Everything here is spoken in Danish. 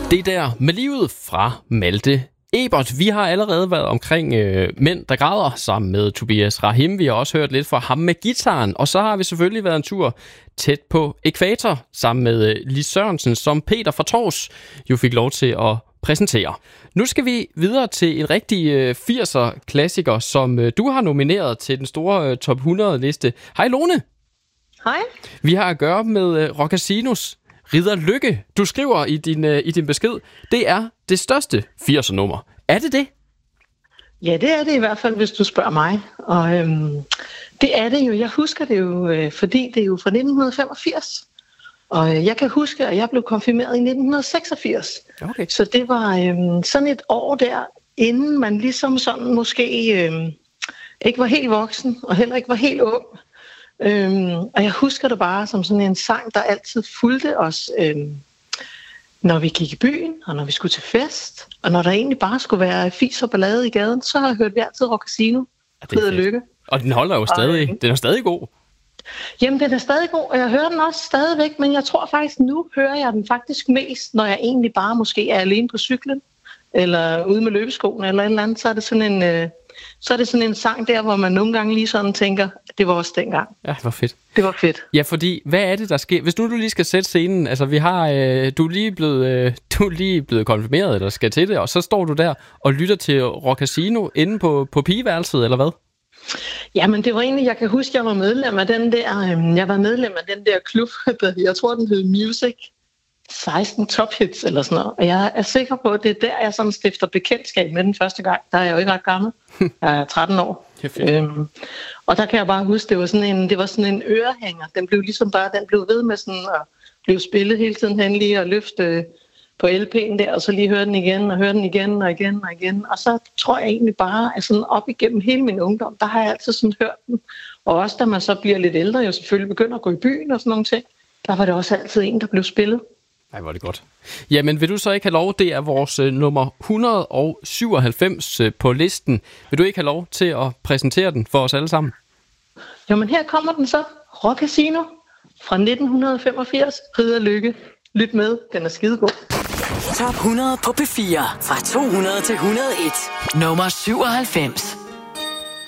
Det der med livet fra Malte Ebert. Vi har allerede været omkring mænd, der græder, sammen med Tobias Rahim. Vi har også hørt lidt fra ham med gitaren. Og så har vi selvfølgelig været en tur tæt på ækvator, sammen med Lis Sørensen, som Peter fra Tårs jo fik lov til at præsentere. Nu skal vi videre til en rigtig 80'er-klassiker, som du har nomineret til den store top 100-liste. Hej Lone. Hej. Vi har at gøre med Rocasinos Ridder Lykke. Du skriver i din besked, det er det største 80'er-nummer. Er det det? Ja, det er det i hvert fald, hvis du spørger mig. Og det er det jo. Jeg husker det jo, fordi det er jo fra 1985. Og jeg kan huske, at jeg blev konfirmeret i 1986. Okay. Så det var sådan et år der, inden man ligesom sådan måske ikke var helt voksen, og heller ikke var helt ung. Og jeg husker det bare som sådan en sang, der altid fulgte os, når vi gik i byen, og når vi skulle til fest, og når der egentlig bare skulle være fis og ballade i gaden, så hørte vi altid Rocasino, Ridder Lykke. Og den holder jo stadig. Den er stadig god. Jamen, den er stadig god, og jeg hører den også stadigvæk, men jeg tror faktisk, nu hører jeg den faktisk mest, når jeg egentlig bare måske er alene på cyklen, eller ude med løbeskoene, eller et eller andet, så er det sådan en sang der, hvor man nogle gange lige sådan tænker, det var også dengang. Ja, det var fedt. Det var fedt. Ja, fordi hvad er det, der sker? Hvis nu du lige skal sætte scenen, altså vi har, du er lige blevet konfirmeret, eller skal til det, og så står du der og lytter til Rocasino inde på pigeværelset, eller hvad? Jamen, det var egentlig, jeg kan huske, jeg var medlem af den der klub, jeg tror, den hed Music 16 Top Hits eller sådan noget. Og jeg er sikker på, at det er der, jeg sådan stifter bekendtskab med den første gang. Der er jeg jo ikke ret gammel. Jeg er 13 år. Og der kan jeg bare huske, det var sådan en ørehænger. Den blev ligesom bare, den blev ved med sådan at blive spillet hele tiden hen lige og løfte på LP'en der, og så lige høre den igen, og høre den igen og igen og igen. Og så tror jeg egentlig bare, at sådan op igennem hele min ungdom, der har jeg altid sådan hørt den. Og også da man så bliver lidt ældre, jo selvfølgelig begynder at gå i byen og sådan nogle ting, der var det også altid en, der blev spillet. Ej, hvor er det godt. Jamen, vil du så ikke have lov? Det er vores nummer 197 på listen. Vil du ikke have lov til at præsentere den for os alle sammen? Jo, men her kommer den så. Rocasino fra 1985. Ridder Lykke. Lyt med. Den er skidegod. Top 100 på P4. Fra 200 til 101. Nummer 97.